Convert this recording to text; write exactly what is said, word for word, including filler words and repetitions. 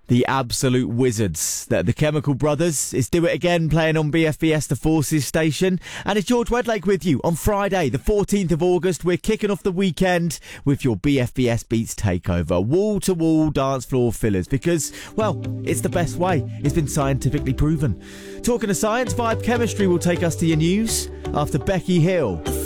The absolute wizards. The, the Chemical Brothers is Do It Again playing on B F B S The Forces station. And it's George Wedlake with you on Friday, the fourteenth of August. We're kicking off the weekend with your B F B S Beats takeover. Wall-to-wall dance floor fillers because, well, it's the best way. It's been scientifically proven. Talking of science, Vibe Chemistry will take us to your news after Becky Hill.